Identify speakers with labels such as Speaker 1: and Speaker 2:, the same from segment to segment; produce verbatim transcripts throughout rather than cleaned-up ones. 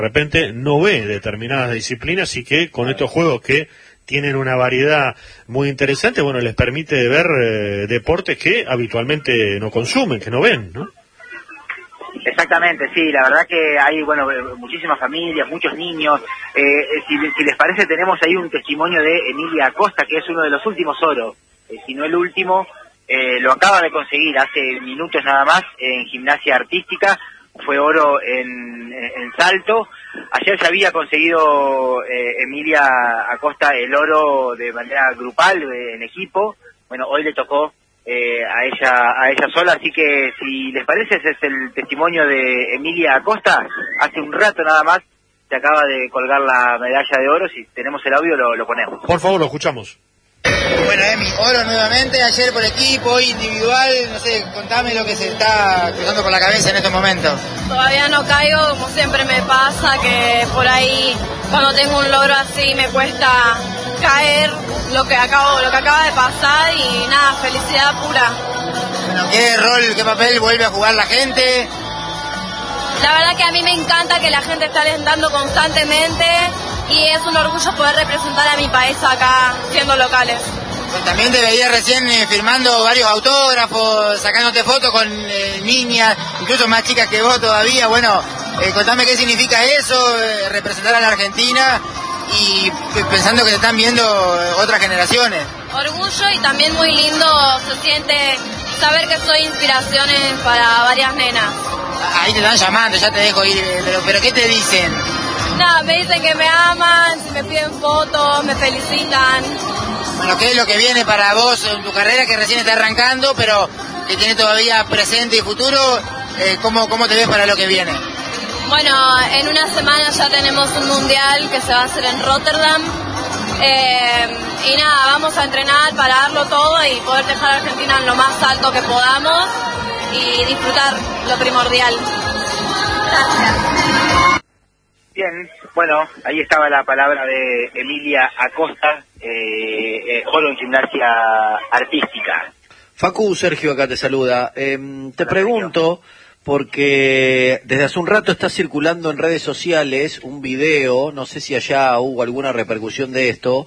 Speaker 1: de repente no ve determinadas disciplinas y que con estos juegos que tienen una variedad muy interesante, bueno, les permite ver eh, deportes que habitualmente no consumen, que no ven, ¿no?
Speaker 2: Exactamente, sí, la verdad que hay, bueno, muchísimas familias, muchos niños. Eh, si, si les parece, tenemos ahí un testimonio de Emilia Acosta, que es uno de los últimos oros, eh, si no el último, eh, lo acaba de conseguir hace minutos nada más en gimnasia artística, fue oro en, en salto. Ayer se había conseguido eh, Emilia Acosta el oro de manera grupal, eh, en equipo. Bueno, hoy le tocó eh, a ella a ella sola, así que si les parece, ese es el testimonio de Emilia Acosta. Hace un rato nada más se acaba de colgar la medalla de oro. Si tenemos el audio lo, lo ponemos.
Speaker 1: Por favor, lo escuchamos.
Speaker 3: Bueno, Emi, oro nuevamente, ayer por equipo, hoy individual, no sé, contame lo que se está cruzando por la cabeza en estos momentos.
Speaker 4: Todavía no caigo, como siempre me pasa, que por ahí cuando tengo un logro así me cuesta caer lo que acabo, lo que acaba de pasar y nada, felicidad pura.
Speaker 3: Bueno, ¿qué rol, qué papel vuelve a jugar la gente?
Speaker 4: La verdad que a mí me encanta que la gente esté alentando constantemente y es un orgullo poder representar a mi país acá, siendo locales.
Speaker 3: Pues también te veía recién eh, firmando varios autógrafos, sacándote fotos con eh, niñas, incluso más chicas que vos todavía. Bueno, eh, contame qué significa eso, eh, representar a la Argentina y p- pensando que te están viendo eh, otras generaciones.
Speaker 4: Orgullo y también muy lindo se siente saber que soy inspiraciones para varias nenas.
Speaker 3: Ahí te están llamando, ya te dejo ir, eh, pero, pero ¿qué te dicen?
Speaker 4: Nada, me dicen que me aman, me piden fotos, me felicitan.
Speaker 3: Bueno, ¿qué es lo que viene para vos en tu carrera que recién está arrancando, pero que tiene todavía presente y futuro? Eh, ¿cómo, ¿Cómo te ves para lo que viene?
Speaker 4: Bueno, en una semana ya tenemos un mundial que se va a hacer en Rotterdam. Eh, y nada, vamos a entrenar para darlo todo y poder dejar a Argentina en lo más alto que podamos y disfrutar lo primordial. Gracias.
Speaker 2: Bien, bueno, ahí estaba la palabra de Emilia Acosta, eh, eh, oro en gimnasia artística.
Speaker 5: Facu, Sergio acá te saluda. Eh, te pregunto, porque desde hace un rato está circulando en redes sociales un video, no sé si allá hubo alguna repercusión de esto,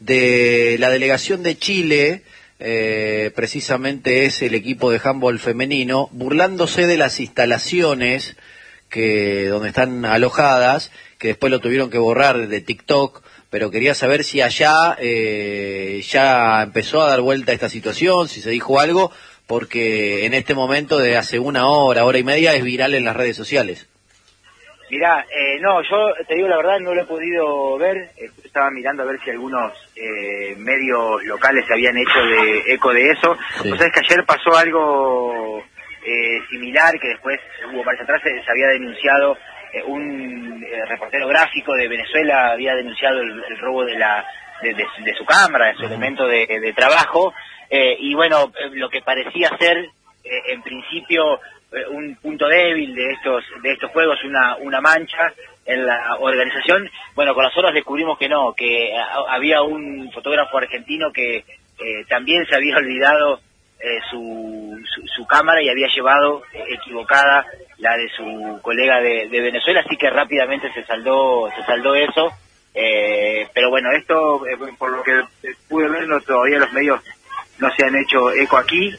Speaker 5: de la delegación de Chile, eh, precisamente es el equipo de handball femenino, burlándose de las instalaciones que donde están alojadas, que después lo tuvieron que borrar de TikTok, pero quería saber si allá eh, ya empezó a dar vuelta esta situación, si se dijo algo, porque en este momento, de hace una hora, hora y media, es viral en las redes sociales.
Speaker 2: Mirá, eh, no, yo te digo la verdad, no lo he podido ver. Eh, estaba mirando a ver si algunos eh, medios locales se habían hecho de eco de eso.
Speaker 5: Sí.
Speaker 2: O sea, es que ayer pasó algo eh, similar, que después hubo marcha atrás, se, se había denunciado, eh, un eh, reportero gráfico de Venezuela había denunciado el, el robo de la de, de, de su cámara, de su elemento de, de trabajo, eh, y bueno, eh, lo que parecía ser, eh, en principio, un punto débil de estos de estos juegos, una una mancha en la organización. Bueno, con las horas descubrimos que no, que a, había un fotógrafo argentino que eh, también se había olvidado eh, su, su su cámara y había llevado eh, equivocada la de su colega de, de Venezuela, así que rápidamente se saldó se saldó eso. Eh, pero bueno, esto, eh, por lo que pude ver, no, todavía los medios no se han hecho eco aquí.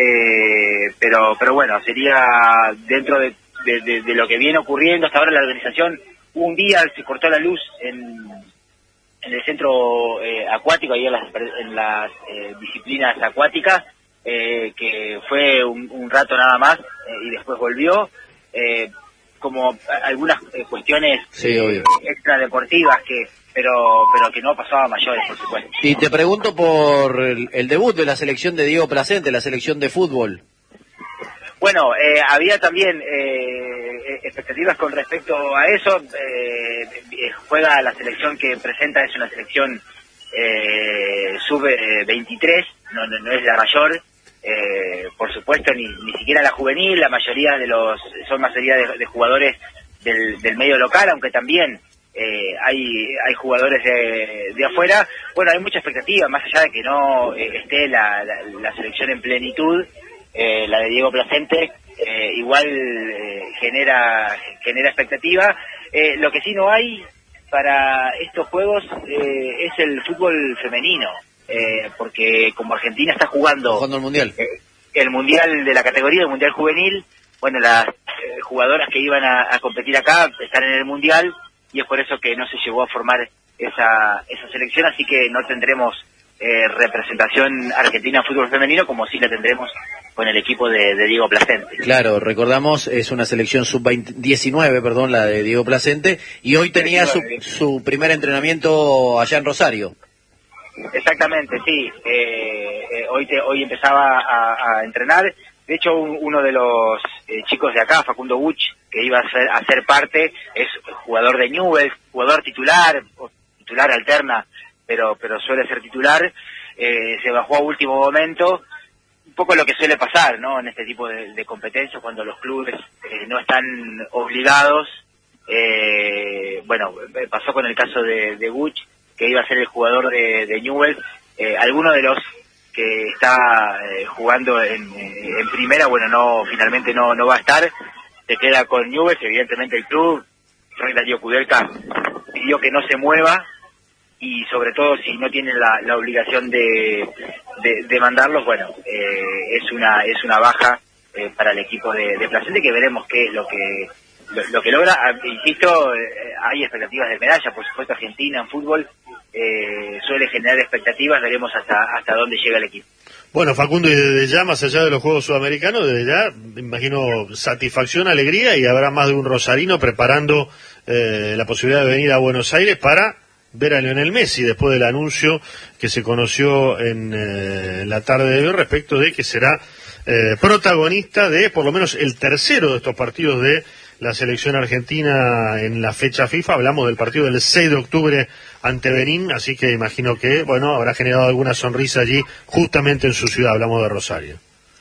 Speaker 2: Eh, pero pero bueno, sería dentro de, de, de, de lo que viene ocurriendo hasta ahora en la organización. Un día se cortó la luz en, en el centro eh, acuático, ahí en las, en las eh, disciplinas acuáticas, eh, que fue un, un rato nada más, eh, y después volvió, eh, como algunas eh, cuestiones
Speaker 5: Sí, obvio.
Speaker 2: eh, extradeportivas que pero pero que no pasaba a mayores, por supuesto.
Speaker 5: Y te pregunto por el, el debut de la selección de Diego Placente, la selección de fútbol.
Speaker 2: Bueno, eh, había también eh, expectativas con respecto a eso. Eh, eh, juega la selección que presenta, es una selección eh, sub veintitrés, no, no, no es la mayor, eh, por supuesto, ni, ni siquiera la juvenil. La mayoría de los, son mayoría de, de jugadores del, del medio local, aunque también Eh, hay hay jugadores de, de afuera. Bueno, hay mucha expectativa, más allá de que no eh, esté la, la, la selección en plenitud, eh, la de Diego Placente, eh, igual eh, genera genera expectativa. Eh, lo que sí no hay para estos juegos eh, es el fútbol femenino, eh, porque como Argentina está jugando,
Speaker 5: jugando el Mundial.
Speaker 2: Eh, el Mundial de la categoría, el Mundial Juvenil, bueno, las eh, jugadoras que iban a, a competir acá están en el Mundial y es por eso que no se llegó a formar esa, esa selección, así que no tendremos eh, representación argentina en fútbol femenino como sí la tendremos con el equipo de, de Diego Placente.
Speaker 5: Claro, recordamos, es una selección sub diecinueve, perdón, la de Diego Placente, y hoy tenía su, su primer entrenamiento allá en Rosario.
Speaker 2: Exactamente, sí. Eh, eh, hoy te, hoy empezaba a, a entrenar. De hecho, un, uno de los eh, chicos de acá, Facundo Buch, que iba a ser, a ser parte, es jugador de Newell's, jugador titular, o titular alterna, pero pero suele ser titular. Eh, se bajó a último momento. Un poco lo que suele pasar, ¿no? En este tipo de, de competencias, cuando los clubes eh, no están obligados. Eh, bueno, pasó con el caso de, de Buch, que iba a ser el jugador de, de Newell's. Eh, alguno de los que está eh, jugando en, en primera, bueno, no finalmente no no va a estar. Se queda con Newell's, evidentemente el club, Rey Darío Kudelka, pidió que no se mueva, y sobre todo si no tienen la, la obligación de, de, de mandarlos, bueno, eh, es una es una baja eh, para el equipo de, de Placente, que veremos qué es lo que lo, lo que logra. Ah, insisto, eh, hay expectativas de medalla, por supuesto. Argentina en fútbol eh, suele generar expectativas, veremos hasta hasta dónde llega el equipo.
Speaker 1: Bueno, Facundo, y desde ya, más allá de los Juegos Sudamericanos, desde ya, me imagino satisfacción, alegría, y habrá más de un rosarino preparando eh, la posibilidad de venir a Buenos Aires para ver a Lionel Messi, después del anuncio que se conoció en eh, la tarde de hoy respecto de que será eh, protagonista de por lo menos el tercero de estos partidos de la selección argentina en la fecha FIFA. Hablamos del partido del seis de octubre ante Benín, así que imagino que, bueno, habrá generado alguna sonrisa allí, justamente en su ciudad. Hablamos de Rosario.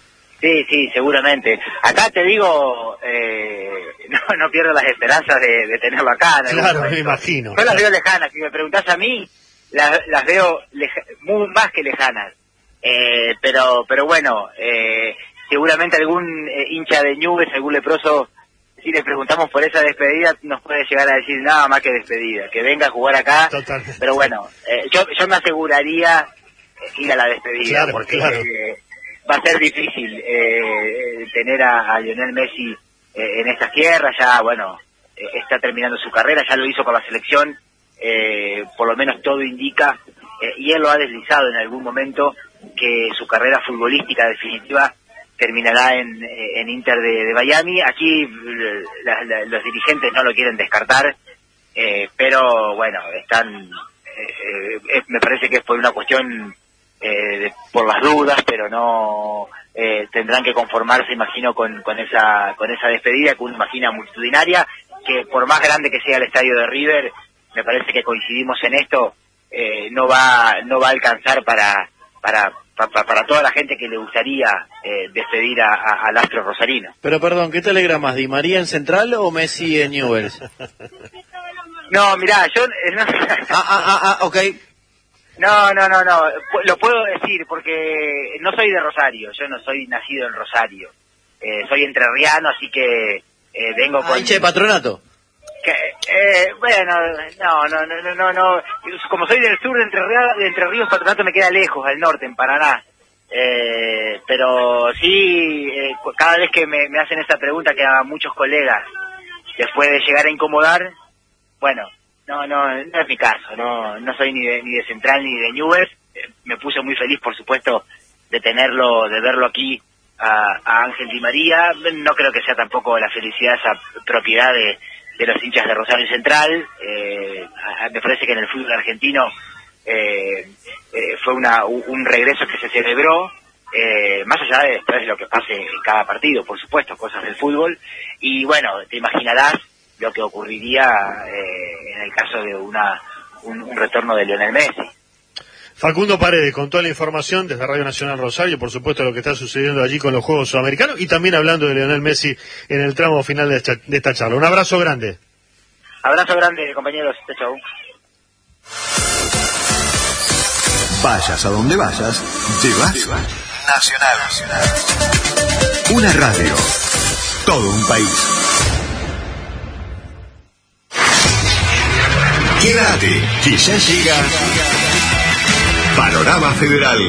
Speaker 2: Sí, sí, seguramente. Acá te digo, eh, no, no pierdo las esperanzas de, de tenerlo acá.
Speaker 1: Claro, me imagino.
Speaker 2: Yo las veo lejanas. Si me preguntás a mí, las, las veo leja, muy más que lejanas. Eh, pero, pero bueno, eh, seguramente algún eh, hincha de Newell's, algún leproso, si le preguntamos por esa despedida, nos puede llegar a decir nada más que despedida, que venga a jugar acá.
Speaker 1: Totalmente.
Speaker 2: Pero bueno, eh, yo, yo me aseguraría ir a la despedida,
Speaker 1: claro,
Speaker 2: porque
Speaker 1: claro.
Speaker 2: Eh, va a ser difícil eh, tener a, a Lionel Messi eh, en estas tierras. Ya, bueno, eh, está terminando su carrera, ya lo hizo con la selección, eh, por lo menos todo indica, eh, y él lo ha deslizado en algún momento, que su carrera futbolística definitiva terminará en, en Inter de, de Miami. Aquí la, la, los dirigentes no lo quieren descartar, eh, pero bueno, están, eh, eh, me parece que es por una cuestión eh, de, por las dudas, pero no eh, tendrán que conformarse, imagino, con, con esa con esa despedida, que uno imagina multitudinaria, que por más grande que sea el estadio de River, me parece que coincidimos en esto, eh, no va no va a alcanzar para para para, para toda la gente que le gustaría eh, despedir a, a, al astro rosarino.
Speaker 5: Pero perdón, ¿qué te alegra más, Di María en Central o Messi en Newell's?
Speaker 2: No, mirá, yo... Eh, no,
Speaker 5: ah, ah, ah, ah, ok.
Speaker 2: No, no, no, no, lo puedo decir porque no soy de Rosario, yo no soy nacido en Rosario. Eh, soy entrerriano, así que eh, vengo con...
Speaker 5: Ah, hincha de Patronato.
Speaker 2: Que, eh, bueno, no, no, no, no, no, como soy del sur de Entre, de Entre Ríos, Patronato me queda lejos, al norte, en Paraná. Eh, pero sí, eh, cada vez que me, me hacen esta pregunta, que a muchos colegas les puede llegar a incomodar, bueno, no, no, no es mi caso, no, no soy ni de, ni de Central ni de Newell's. Eh, me puse muy feliz, por supuesto, de tenerlo, de verlo aquí a, a Ángel Di María. No creo que sea tampoco la felicidad esa propiedad de, de los hinchas de Rosario Central. Eh, a, me parece que en el fútbol argentino eh, eh, fue una, un regreso que se celebró, eh, más allá de después de lo que pase en cada partido, por supuesto, cosas del fútbol. Y bueno, te imaginarás lo que ocurriría eh, en el caso de una un, un retorno de Lionel Messi.
Speaker 1: Facundo Paredes, con toda la información desde Radio Nacional Rosario, por supuesto lo que está sucediendo allí con los Juegos Sudamericanos, y también hablando de Lionel Messi en el tramo final de esta, de esta charla. Un abrazo grande.
Speaker 2: Abrazo grande, compañeros. Chau.
Speaker 6: Vayas a donde vayas, llevas Nacional. Una radio, todo un país. Quédate, que ya llega Panorama Federal.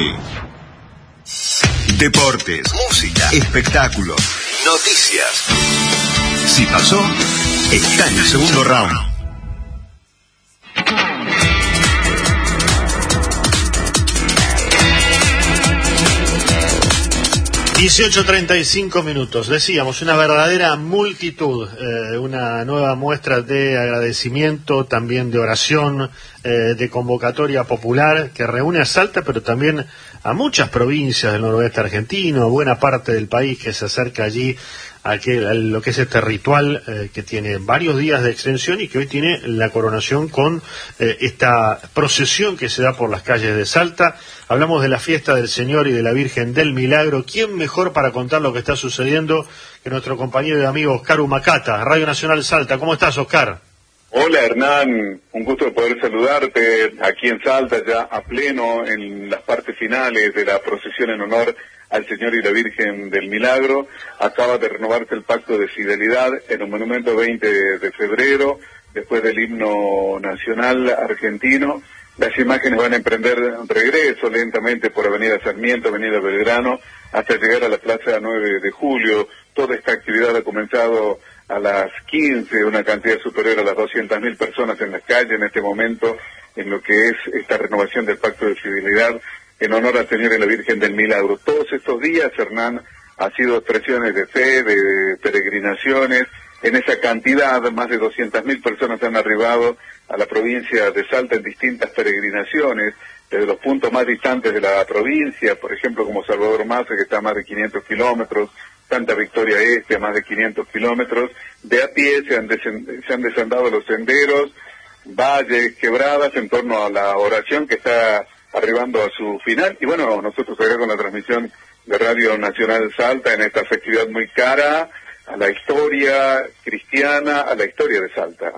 Speaker 6: Deportes, música, espectáculos, noticias. Si pasó, está en el segundo round.
Speaker 1: dieciocho treinta y cinco minutos, decíamos, una verdadera multitud, eh, una nueva muestra de agradecimiento, también de oración, eh, de convocatoria popular que reúne a Salta, pero también a muchas provincias del noroeste argentino, a buena parte del país que se acerca allí a, que, a lo que es este ritual eh, que tiene varios días de extensión y que hoy tiene la coronación con eh, esta procesión que se da por las calles de Salta. Hablamos de la fiesta del Señor y de la Virgen del Milagro. ¿Quién mejor para contar lo que está sucediendo que nuestro compañero y amigo Oscar Humacata, Radio Nacional Salta? ¿Cómo estás, Oscar?
Speaker 7: Hola, Hernán. Un gusto poder saludarte aquí en Salta, ya a pleno en las partes finales de la procesión en honor al Señor y la Virgen del Milagro. Acaba de renovarse el pacto de fidelidad en el monumento veinte de febrero, después del himno nacional argentino. Las imágenes van a emprender un regreso lentamente por Avenida Sarmiento, Avenida Belgrano, hasta llegar a la Plaza nueve de julio. Toda esta actividad ha comenzado a las quince, una cantidad superior a las doscientas mil personas en las calles en este momento, en lo que es esta renovación del Pacto de Fidelidad en honor al Señor y la Virgen del Milagro. Todos estos días, Hernán, ha sido expresiones de fe, de peregrinaciones. En esa cantidad, más de doscientas mil personas han arribado a la provincia de Salta en distintas peregrinaciones, desde los puntos más distantes de la provincia, por ejemplo, como Salvador Maza, que está a más de quinientos kilómetros, Santa Victoria Este, a más de quinientos kilómetros, de a pie se han, desen, se han desandado los senderos, valles, quebradas, en torno a la oración que está arribando a su final. Y bueno, nosotros acá con la transmisión de Radio Nacional Salta, en esta festividad muy cara a la historia cristiana, a la historia de Salta.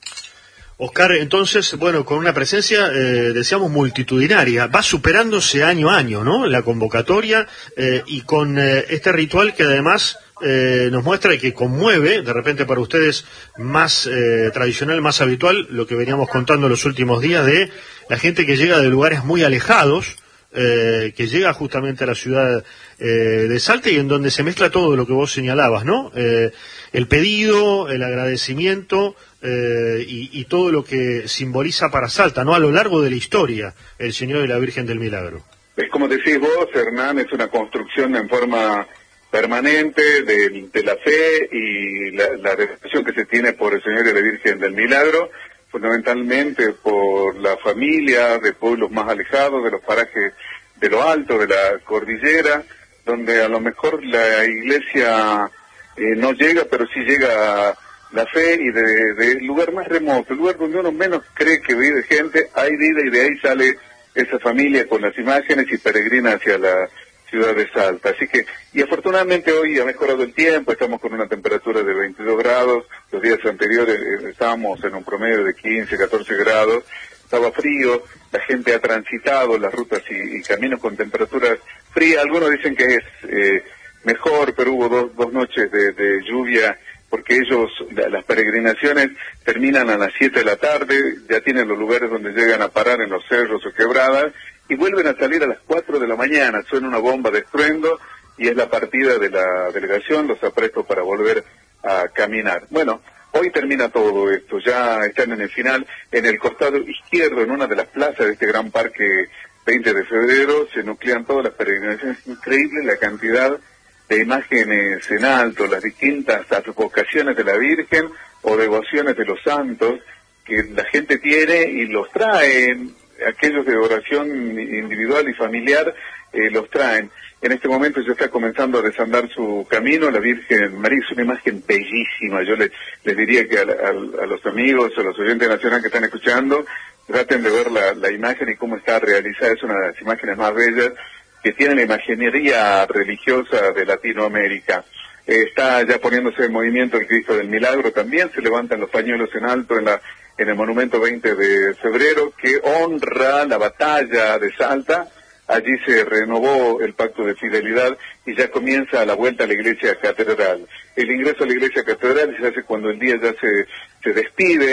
Speaker 1: Oscar, entonces, bueno, con una presencia, eh, decíamos, multitudinaria, va superándose año a año, ¿no?, la convocatoria, eh, y con eh, este ritual que además eh, nos muestra y que conmueve, de repente para ustedes, más eh, tradicional, más habitual, lo que veníamos contando los últimos días de la gente que llega de lugares muy alejados, eh, que llega justamente a la ciudad eh, de Salta y en donde se mezcla todo lo que vos señalabas, ¿no? Eh, el pedido, el agradecimiento, Eh, y, y todo lo que simboliza para Salta, ¿no?, a lo largo de la historia, el Señor y la Virgen del Milagro.
Speaker 7: Es como decís vos, Hernán, es una construcción en forma permanente de, de la fe y la, la devoción que se tiene por el Señor y la Virgen del Milagro, fundamentalmente por la familia de pueblos más alejados, de los parajes de lo alto, de la cordillera, donde a lo mejor la iglesia eh, no llega, pero sí llega a la fe, y de, de lugar más remoto, el lugar donde uno menos cree que vive gente, hay vida, y de ahí sale esa familia con las imágenes y peregrina hacia la ciudad de Salta. Así que, y afortunadamente hoy ha mejorado el tiempo, estamos con una temperatura de veintidós grados, los días anteriores eh, estábamos en un promedio de quince, catorce grados, estaba frío, la gente ha transitado las rutas y, y caminos con temperaturas frías. Algunos dicen que es eh, mejor, pero hubo dos, dos noches de, de lluvia, porque ellos, la, las peregrinaciones terminan a las siete de la tarde, ya tienen los lugares donde llegan a parar en los cerros o quebradas, y vuelven a salir a las cuatro de la mañana, suena una bomba de estruendo, y es la partida de la delegación, los aprestos para volver a caminar. Bueno, hoy termina todo esto, ya están en el final, en el costado izquierdo, en una de las plazas de este gran parque veinte de febrero, se nuclean todas las peregrinaciones. Es increíble la cantidad de imágenes en alto, las distintas advocaciones de la Virgen o devociones de los santos que la gente tiene y los traen, aquellos de oración individual y familiar, eh, los traen. En este momento ya está comenzando a desandar su camino la Virgen María, es una imagen bellísima. Yo les, les diría que a, a, a los amigos, a los oyentes nacionales que están escuchando, traten de ver la, la imagen y cómo está realizada, es una de las imágenes más bellas que tiene la imaginería religiosa de Latinoamérica. Eh, está ya poniéndose en movimiento el Cristo del Milagro también, se levantan los pañuelos en alto en la en el monumento veinte de febrero, que honra la batalla de Salta. Allí se renovó el pacto de fidelidad y ya comienza la vuelta a la iglesia catedral. El ingreso a la iglesia catedral se hace cuando el día ya se, se despide,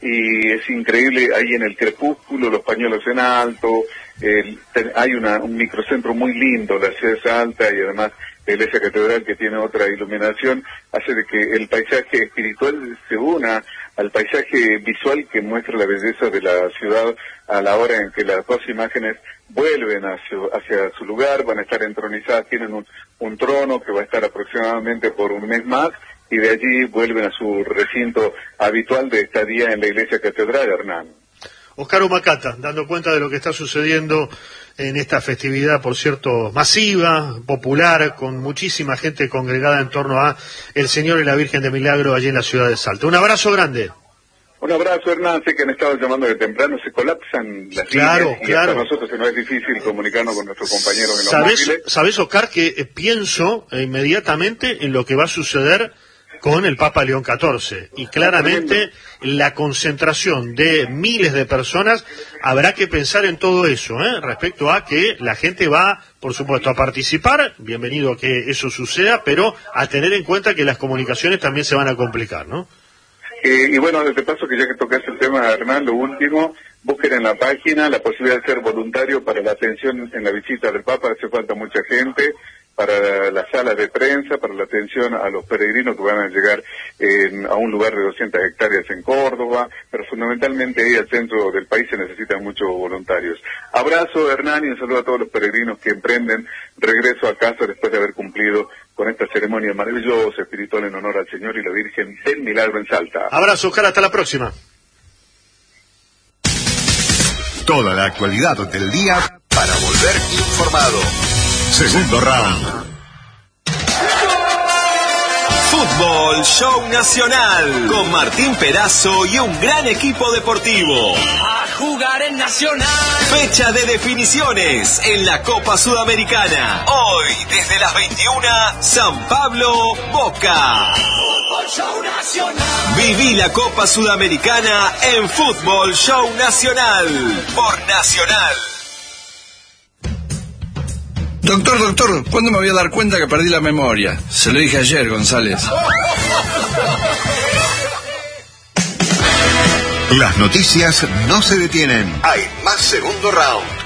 Speaker 7: y es increíble, ahí en el crepúsculo, los pañuelos en alto, el, ten, hay una, un microcentro muy lindo, la ciudad es alta y además la iglesia catedral, que tiene otra iluminación, hace de que el paisaje espiritual se una al paisaje visual que muestra la belleza de la ciudad a la hora en que las dos imágenes vuelven hacia, hacia su lugar, van a estar entronizadas, tienen un, un trono que va a estar aproximadamente por un mes más, y de allí vuelven a su recinto habitual de estadía en la iglesia catedral, Hernán.
Speaker 1: Oscar Humacata, dando cuenta de lo que está sucediendo en esta festividad, por cierto, masiva, popular, con muchísima gente congregada en torno a el Señor y la Virgen de Milagro allí en la ciudad de Salta. Un abrazo grande.
Speaker 7: Un abrazo, Hernán. Sé que han estado llamando de temprano, se colapsan las
Speaker 1: claro,
Speaker 7: líneas y
Speaker 1: claro.
Speaker 7: para nosotros se nos es difícil comunicarnos con nuestros compañeros en los
Speaker 1: ¿Sabés,
Speaker 7: móviles.
Speaker 1: ¿Sabés, Oscar, que eh, pienso eh, inmediatamente en lo que va a suceder con el Papa León catorce? Y claramente la concentración de miles de personas, habrá que pensar en todo eso, ¿eh? Respecto a que la gente va, por supuesto, a participar, bienvenido que eso suceda, pero a tener en cuenta que las comunicaciones también se van a complicar, ¿no?
Speaker 7: Eh, y bueno, de paso que ya que tocaste el tema, Hernán, lo último, busquen en la página la posibilidad de ser voluntario para la atención en la visita del Papa, hace falta mucha gente, para las salas de prensa, para la atención a los peregrinos que van a llegar eh, a un lugar de doscientas hectáreas en Córdoba, pero fundamentalmente ahí al centro del país se necesitan muchos voluntarios. Abrazo, Hernán, y un saludo a todos los peregrinos que emprenden regreso a casa después de haber cumplido con esta ceremonia maravillosa, espiritual, en honor al Señor y la Virgen del Milagro en Salta.
Speaker 1: Abrazo, Oscar, hasta la próxima.
Speaker 6: Toda la actualidad del día para volver informado. Segundo round.
Speaker 8: Fútbol Show Nacional con Martín Perazo y un gran equipo deportivo.
Speaker 9: A jugar en Nacional.
Speaker 8: Fecha de definiciones en la Copa Sudamericana. Hoy desde las veintiuna, San Pablo, Boca.
Speaker 9: Fútbol Show Nacional.
Speaker 8: Viví la Copa Sudamericana en Fútbol Show Nacional por Nacional.
Speaker 10: Doctor, doctor, ¿cuándo me voy a dar cuenta que perdí la memoria? Se lo dije ayer, González.
Speaker 6: Las noticias no se detienen. Hay más segundo round.